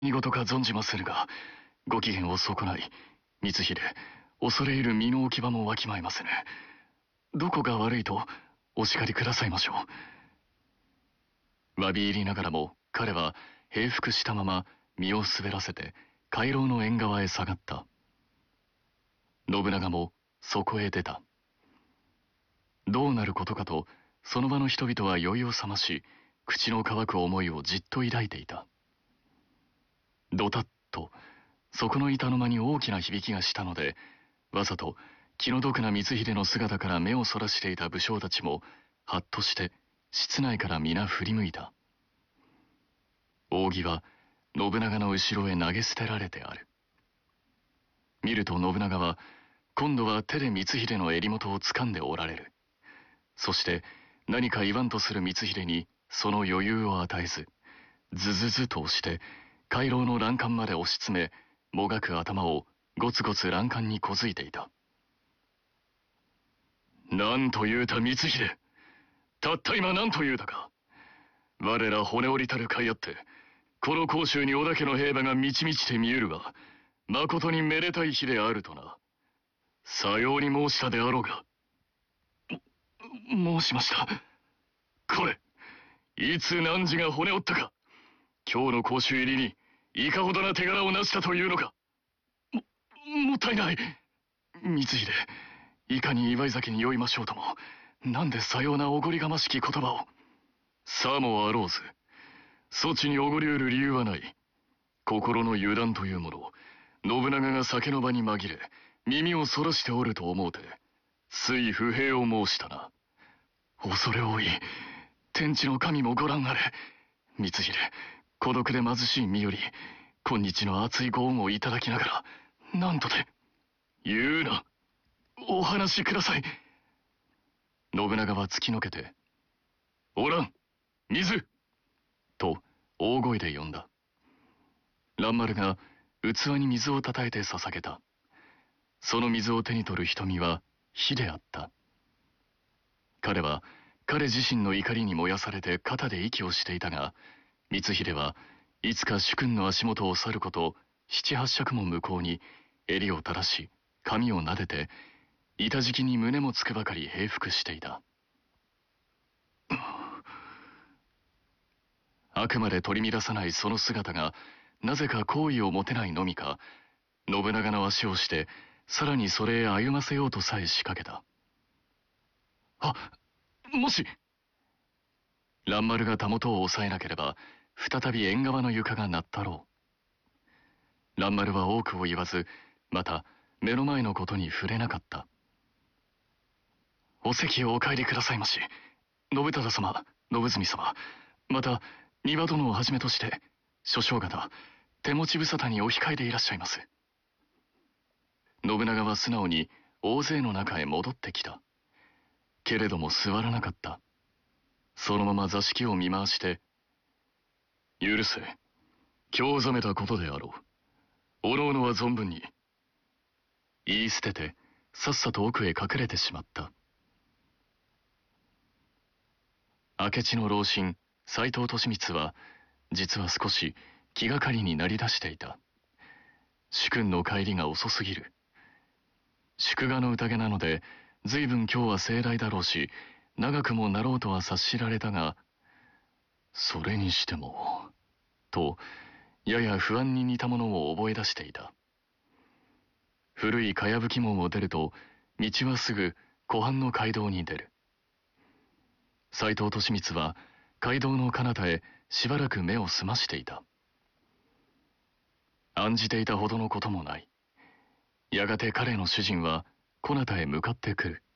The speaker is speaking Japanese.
何事か存じませぬが、ご機嫌を損ない、光秀、恐れ入る身の置き場もわきまえませぬ。どこが悪いとお叱りくださいましょう。詫び入りながらも、彼は平伏したまま身を滑らせて、回廊の縁側へ下がった。信長もそこへ出た。どうなることかと、その場の人々は酔いを覚まし、口の乾く思いをじっと抱いていた。ドタッと、そこの板の間に大きな響きがしたので、わざと気の毒な光秀の姿から目をそらしていた武将たちも、はっとして室内から皆振り向いた。扇は信長の後ろへ投げ捨てられてある。見ると信長は、今度は手で光秀の襟元を掴んでおられる。そして何か言わんとする光秀にその余裕を与えず、ズズズと押して回廊の欄干まで押し詰め、もがく頭をゴツゴツ欄干にこづいていた。なんと言うた光秀、たった今なんと言うたか。我ら骨折りたる甲斐あって、この甲州に織田家の兵馬が満ち満ちて見えるが、まことにめでたい日であるとな。さように申したであろうが。申しました。これ、いつ汝が骨折ったか。今日の甲州入りにいかほどな手柄を成したというのか。もったいない。光秀、いかに祝い酒に酔いましょうとも、なんでさようなおごりがましき言葉を。さもあろうず。そちにおごりうる理由はない。心の油断というもの、信長が酒の場に紛れ、耳をそらしておると思うて、つい不平を申したな。恐れ多い。天地の神もご覧あれ。光秀、孤独で貧しい身より、今日の熱いご恩をいただきながら、なんとて。言うな。お話しください。信長は突きのけて、おらん、水と大声で呼んだ。蘭丸が器に水をたたえて捧げた。その水を手に取る瞳は火であった。彼は彼自身の怒りに燃やされて肩で息をしていたが、光秀はいつか主君の足元を去ること七八尺も向こうに襟を垂らし髪を撫でて、板敷きに胸もつくばかり平伏していた。あくまで取り乱さないその姿がなぜか好意を持てないのみか、信長の足をしてさらにそれへ歩ませようとさえ仕掛けた。あ、もし蘭丸がたもとを押さえなければ再び縁側の床が鳴ったろう。蘭丸は多くを言わず、また目の前のことに触れなかった。お席をお帰りくださいまし。信忠様、信純様、また丹羽殿をはじめとして諸将方、手持ち無沙汰にお控えでいらっしゃいます。信長は素直に大勢の中へ戻ってきた。けれども座らなかった。そのまま座敷を見回して、許せ、今日ざめたことであろう。おのおのは存分に。言い捨てて、さっさと奥へ隠れてしまった。明智の老臣、斎藤利光は、実は少し気がかりになりだしていた。主君の帰りが遅すぎる。祝賀の宴なので、随分今日は盛大だろうし、長くもなろうとは察しられたが、それにしても、と、やや不安に似たものを覚え出していた。古いかやぶき門を出ると、道はすぐ湖畔の街道に出る。斎藤利光は街道の彼方へしばらく目を澄ましていた。案じていたほどのこともない。やがて彼の主人はこなたへ向かってくる。